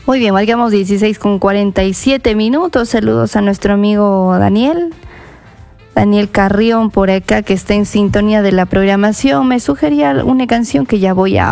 Muy bien, marcamos 16:47. Saludos a nuestro amigo Daniel Carrión por acá, que está en sintonía de la programación. Me sugería una canción que ya voy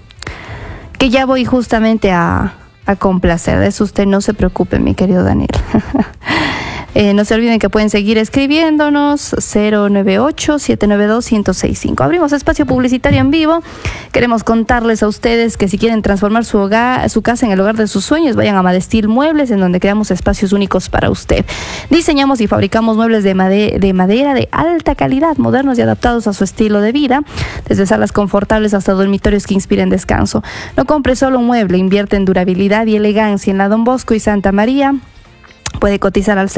justamente a complacer. De eso usted no se preocupe, mi querido Daniel. No se olviden que pueden seguir escribiéndonos 098-792-1065. Abrimos espacio publicitario en vivo. Queremos contarles a ustedes que si quieren transformar su casa en el hogar de sus sueños, vayan a Madestil Muebles, en donde creamos espacios únicos para usted. Diseñamos y fabricamos muebles de madera de alta calidad, modernos y adaptados a su estilo de vida, desde salas confortables hasta dormitorios que inspiren descanso. No compre solo un mueble, invierte en durabilidad y elegancia en la Don Bosco y Santa María. Puede cotizar al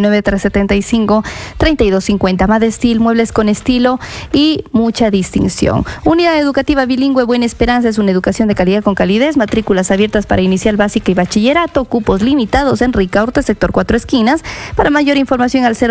099-375-3250. Madestil, muebles con estilo y mucha distinción. Unidad educativa bilingüe Buena Esperanza es una educación de calidad con calidez. Matrículas abiertas para inicial básica y bachillerato. Cupos limitados en Ricaurte, sector 4 Esquinas. Para mayor información al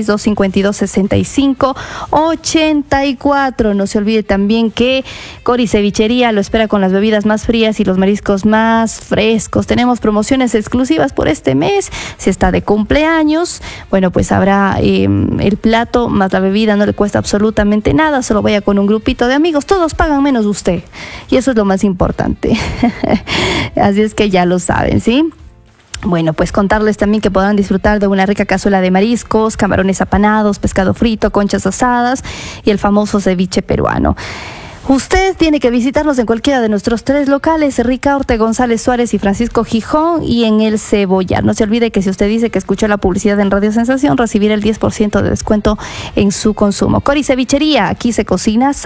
096-252-6584. No se olvide también que Cori Cevichería lo espera con las bebidas más frías y los mariscos más frescos. Tenemos promociones exclusivas por este mes. Si está de cumpleaños, bueno, pues habrá el plato más la bebida, no le cuesta absolutamente nada, solo vaya con un grupito de amigos, todos pagan menos usted, y eso es lo más importante. Así es que ya lo saben, ¿sí? Bueno, pues contarles también que podrán disfrutar de una rica cazuela de mariscos, camarones apanados, pescado frito, conchas asadas y el famoso ceviche peruano. Usted tiene que visitarnos en cualquiera de nuestros 3 locales, Ricaurte, González Suárez y Francisco Gijón, y en el Cebollar. No se olvide que si usted dice que escuchó la publicidad en Radio Sensación, recibirá el 10% de descuento en su consumo. Cori Cevichería, aquí se cocina